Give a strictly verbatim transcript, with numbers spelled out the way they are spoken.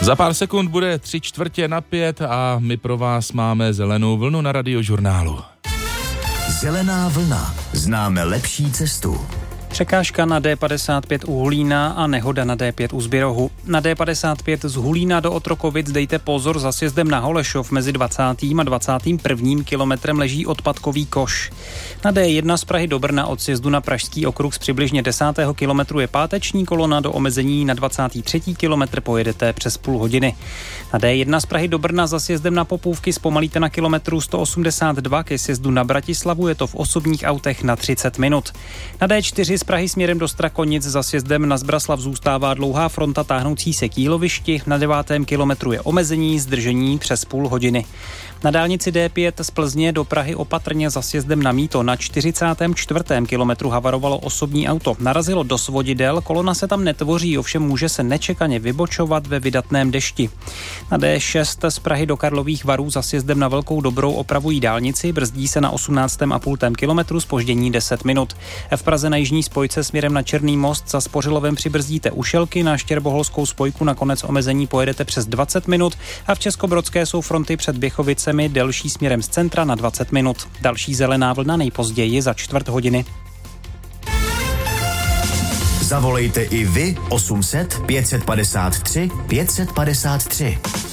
Za pár sekund bude tři čtvrtě na pět a my pro vás máme zelenou vlnu na Radiožurnálu. Zelená vlna. Známe lepší cestu. Překážka na D padesát pět u Hulína a nehoda na D pět u Zbirohu. Na D padesát pět z Hulína do Otrokovic dejte pozor, za sjezdem na Holešov mezi dvacátým a dvacátým prvním kilometrem leží odpadkový koš. Na D jedna z Prahy do Brna od sjezdu na Pražský okruh z přibližně desátého kilometru je páteční kolona, do omezení na dvacátý třetí kilometr pojedete přes půl hodiny. Na D jedna z Prahy do Brna za sjezdem na Popůvky zpomalíte na kilometru sto osmdesát dva, ke sjezdu na Bratislavu je to v osobních autech na třicet minut. Na D čtyři z Prahy směrem do Strakonic za sjezdem na Zbraslav zůstává dlouhá fronta táhnoucí se k Jílovišti, na devátém kilometru je omezení, zdržení přes půl hodiny. Na dálnici D pět z Plzně do Prahy opatrně za sjezdem na Mýto na čtyřicátém čtvrtém kilometru havarovalo osobní auto. Narazilo do svodidel, kolona se tam netvoří, ovšem může se nečekaně vybočovat ve vydatném dešti. Na D šest z Prahy do Karlových Varů za sjezdem na Velkou Dobrou opravují dálnici, brzdí se na osmnáctém a půl kilometru, zpoždění deset minut. V Praze na jižní spojce směrem na Černý most za Spořilovem přibrzdíte u Šelky, na Štěrboholskou spojku na konec omezení pojedete přes dvacet minut a v Českobrodské jsou fronty před Běchovicemi delší směrem z centra na dvacet minut. Další zelená vlna nejpozději za čtvrt hodiny. Zavolejte i vy osm set pět set padesát tři pět set padesát tři.